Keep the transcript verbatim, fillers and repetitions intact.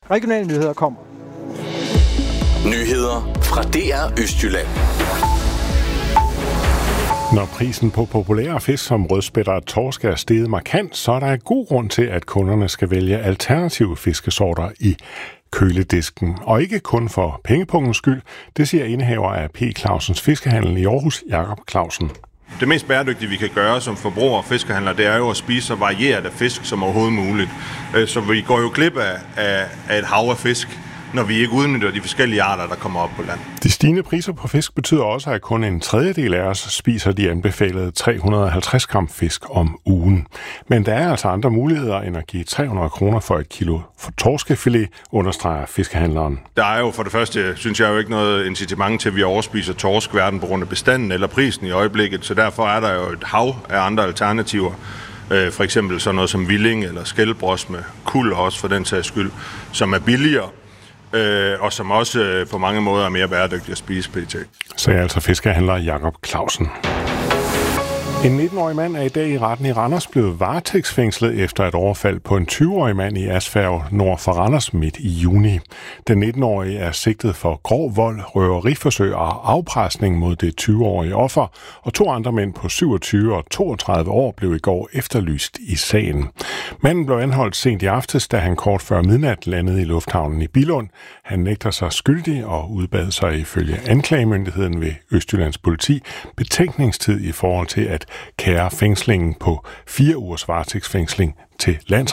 Regionale nyheder kommer. Nyheder fra D R Østjylland. Når prisen på populære fisk som rødspætter og torsk er steget markant, så er der god grund til, at kunderne skal vælge alternative fiskesorter i køledisken. Og ikke kun for pengepungens skyld, det siger indehaver af P. Clausens Fiskehandel i Aarhus, Jakob Clausen. Det mest bæredygtige, vi kan gøre som forbrugere og fiskehandlere, det er jo at spise så varieret af fisk som overhovedet muligt. Så vi går jo glip af, af, af et hav af fisk, når vi ikke udnytter de forskellige arter, der kommer op på land. De stigende priser på fisk betyder også, at kun en tredjedel af os spiser de anbefalede tre hundrede og halvtreds gram fisk om ugen. Men der er altså andre muligheder end at give tre hundrede kroner for et kilo for torskefilet, understreger fiskehandleren. Der er jo for det første, synes jeg jo ikke noget incitament til, at vi overspiser torsk hverken på grund af bestanden eller prisen i øjeblikket, så derfor er der jo et hav af andre alternativer. For eksempel sådan noget som villing eller skældbros med kuld også for den sags skyld, som er billigere. Øh, og som også øh, på mange måder er mere bæredygtig at spise pt. Sagde altså fiskehandler Jakob Clausen. En nitten-årig mand er i dag i retten i Randers blevet varetægtsfængslet efter et overfald på en tyve-årig mand i Asfærge nord for Randers midt i juni. Den nitten-årige er sigtet for grov vold, røveriforsøg og afpresning mod det tyve-årige offer, og to andre mænd på syvogtyve og toogtredive år blev i går efterlyst i sagen. Manden blev anholdt sent i aftes, da han kort før midnat landede i lufthavnen i Billund. Han nægter sig skyldig og udbad sig ifølge anklagemyndigheden ved Østjyllands politi betænkningstid i forhold til at kære fængslingen på fire ugers varetægtsfængsling til landsret.